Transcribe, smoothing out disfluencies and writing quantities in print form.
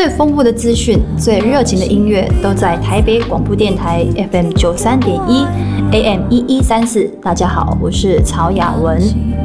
最丰富的资讯、最热情的音乐，都在台北广播电台 FM 93.1 AM 1134。大家好，我是曹雅文。